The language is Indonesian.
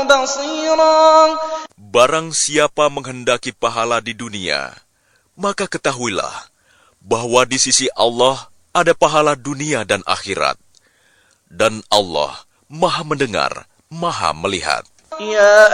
بصيرا. Barang siapa menghendaki pahala di dunia, maka ketahuilah bahwa di sisi Allah ada pahala dunia dan akhirat. Dan Allah Maha mendengar, Maha melihat. Ya